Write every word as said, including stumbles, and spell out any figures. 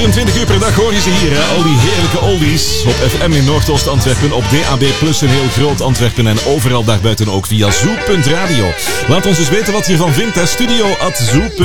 vierentwintig uur per dag hoor je ze hier, hè? Al die heerlijke oldies. Op F M in Noordoost Antwerpen, op D A B plus in heel groot Antwerpen en overal daarbuiten ook via zoo punt radio. Laat ons dus weten wat je ervan vindt, hè? Studio at zoo.